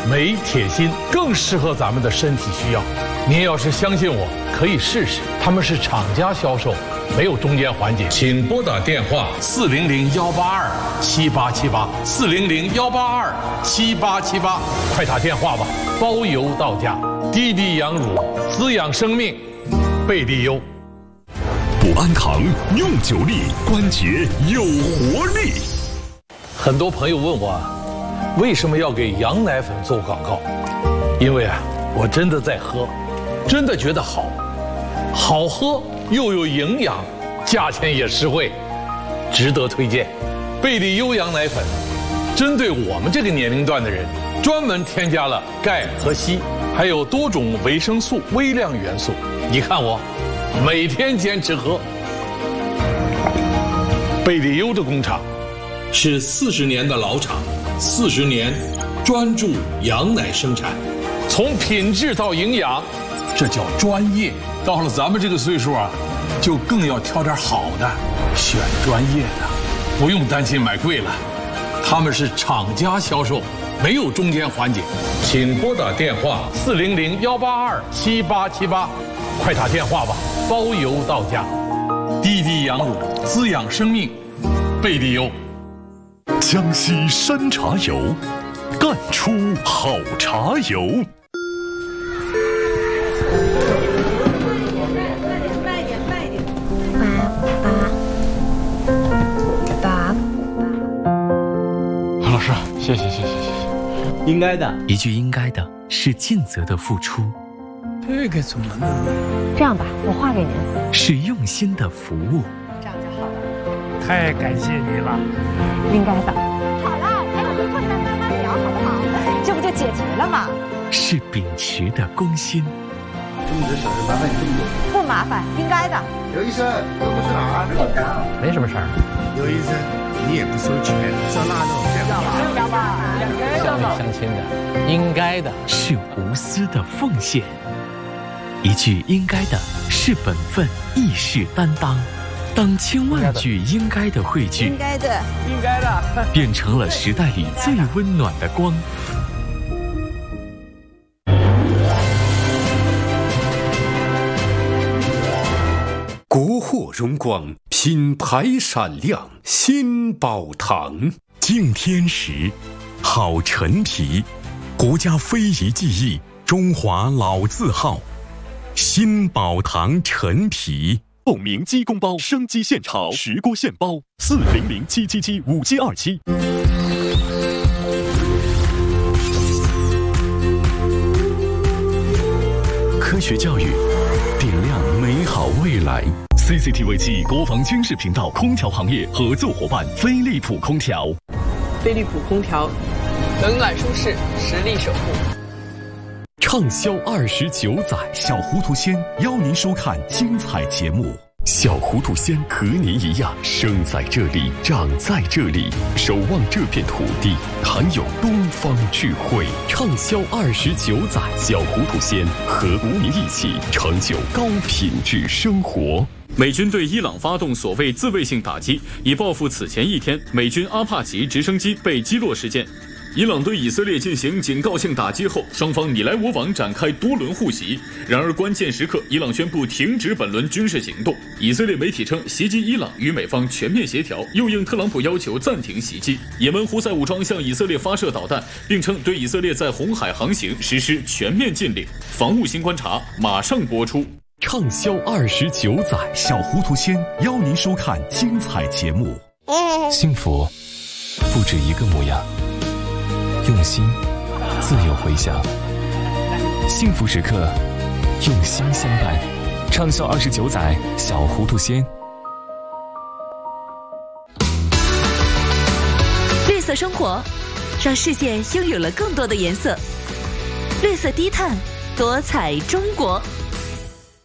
镁、铁、锌更适合咱们的身体需要。您要是相信我，可以试试。他们是厂家销售，没有中间环节。请拨打电话400-182-7878，400-182-7878，快打电话吧，包邮到家。滴滴羊乳滋养生命，贝利优。 不安糖用久力，关节有活力。 很多朋友问我，为什么要给羊奶粉做广告？因为我真的在喝，真的觉得好喝又有营养，价钱也实惠，值得推荐。贝利优羊奶粉针对我们这个年龄段的人，专门添加了钙和硒，还有多种维生素、微量元素。你看我每天坚持喝。贝利优的工厂是40年的老厂，40年专注羊奶生产，从品质到营养，这叫专业。到了咱们这个岁数就更要挑点好的，选专业的，不用担心买贵了。他们是厂家销售，没有中间环节。请拨打电话400-182-7878，快打电话吧，包邮到家。滴滴羊乳滋养生命，贝利优。 江西山茶油，干出好茶油。 老师，谢谢。 应该的， 一句应该的是尽责的付出， 这个怎么弄？ 这样吧，我画给您。 是用心的服务。 这样就好了。 太感谢你了。 应该的。好了，还有会慢慢聊，好不好？这不就解决了吗？ 是秉持的公心。 这么多小事麻烦你这么多。 不麻烦，应该的。 刘医生，这不是哪儿？ 没什么事儿。 刘医生，你也不收钱，照那种这样吧？ 向你相亲的，应该的。 是无私的奉献。一句应该的是本分，亦是担当。当千万句应该的汇聚， 应该的， 变成了时代里最温暖的光。 国货荣光，品牌闪亮，新宝堂。敬天时，好陈皮，国家非遗技艺，中华老字号。新宝堂陈皮。透明鸡公煲，生鸡现炒，石锅现煲，400-777-5727。科学教育，点亮美好未来。CCTV 暨国防军事频道空调行业合作伙伴飞利浦空调。 飞利浦空调，冷暖舒适，实力守护。 畅销29载，小糊涂仙邀您收看精彩节目。小糊涂仙和您一样，生在这里，长在这里，守望这片土地，含有东方智慧。畅销29载，小糊涂仙和您一起成就高品质生活。 美军对伊朗发动所谓自卫性打击，以报复此前一天美军阿帕奇直升机被击落事件。伊朗对以色列进行警告性打击后，双方你来我往，展开多轮互袭。然而关键时刻，伊朗宣布停止本轮军事行动。以色列媒体称，袭击伊朗与美方全面协调，又应特朗普要求暂停袭击。也门胡塞武装向以色列发射导弹，并称对以色列在红海航行实施全面禁令。防务新观察马上播出。 畅销29载，小糊涂仙邀您收看精彩节目。 幸福不止一个模样，用心自有回响。幸福时刻，用心相伴。畅销29载，小糊涂仙。 绿色生活，让世界拥有了更多的颜色。绿色低碳，多彩中国。